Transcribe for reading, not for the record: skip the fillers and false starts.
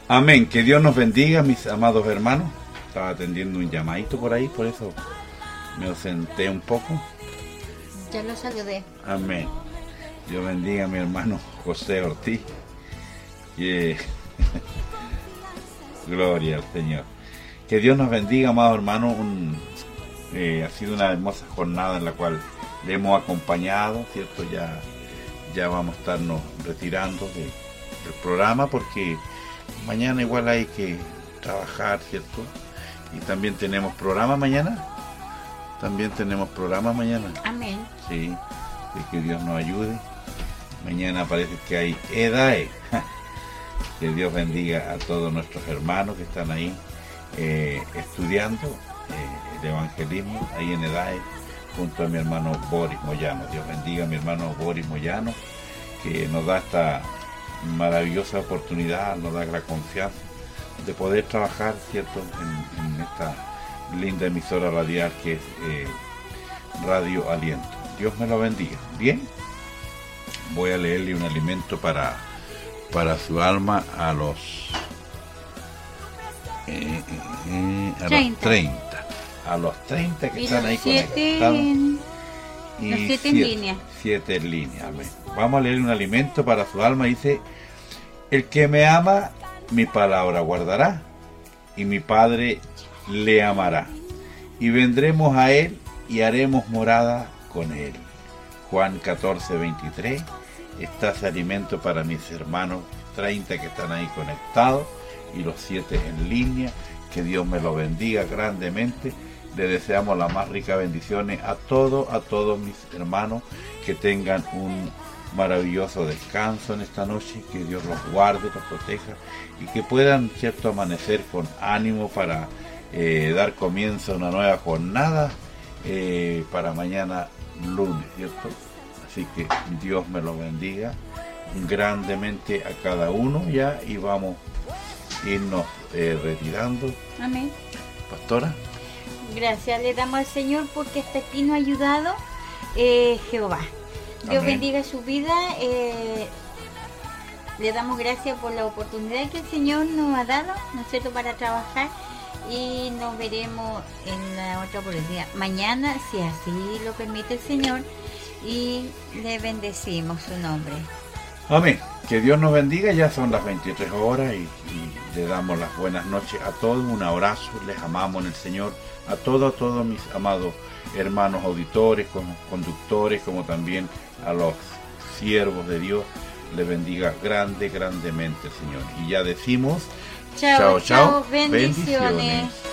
Amén. Que Dios nos bendiga, mis amados hermanos. Estaba atendiendo un llamadito por ahí, por eso me ausenté un poco. Ya lo saludé. Amén. Dios bendiga a mi hermano José Ortiz. Gloria al Señor. Que Dios nos bendiga, amados hermanos. Ha sido una hermosa jornada en la cual le hemos acompañado, ¿cierto? Ya vamos a estarnos retirando del programa porque mañana igual hay que trabajar, ¿cierto? Y también tenemos programa mañana. Amén. Sí, que Dios nos ayude. Mañana parece que hay EDAE. Que Dios bendiga a todos nuestros hermanos que están ahí estudiando el evangelismo, ahí en EDAE, junto a mi hermano Boris Moyano. Dios bendiga a mi hermano Boris Moyano, que nos da esta maravillosa oportunidad, nos da la confianza de poder trabajar, ¿cierto?, en esta linda emisora radial que es Radio Aliento. Dios me lo bendiga. Bien, voy a leerle un alimento para su alma a los 30. A los 30 que están ahí conectados. Y los 7 en línea. 7 en línea, amén. Vamos a leer un alimento para su alma. Dice: el que me ama, mi palabra guardará, y mi Padre le amará, y vendremos a él y haremos morada con él. Juan 14:23. Está ese alimento para mis hermanos 30 que están ahí conectados y los 7 en línea. Que Dios me lo bendiga grandemente. Le deseamos las más ricas bendiciones a todos mis hermanos, que tengan un maravilloso descanso en esta noche, que Dios los guarde, los proteja y que puedan, cierto, amanecer con ánimo para dar comienzo a una nueva jornada para mañana lunes, ¿cierto? Así que Dios me lo bendiga grandemente a cada uno ya, y vamos a irnos retirando. Amén. Pastora. Gracias le damos al Señor porque hasta aquí nos ha ayudado Jehová. Dios Amén. bendiga su vida. Le damos gracias por la oportunidad que el Señor nos ha dado, ¿no es cierto?, para trabajar, y nos veremos en la otra oportunidad mañana, si así lo permite el Señor, y le bendecimos su nombre. Amén. Que Dios nos bendiga. Ya son las 23 horas y le damos las buenas noches a todos. Un abrazo. Les amamos en el Señor. A todos mis amados hermanos auditores, conductores, como también a los siervos de Dios. Les bendiga grandemente el Señor. Y ya decimos: Chao, bendiciones.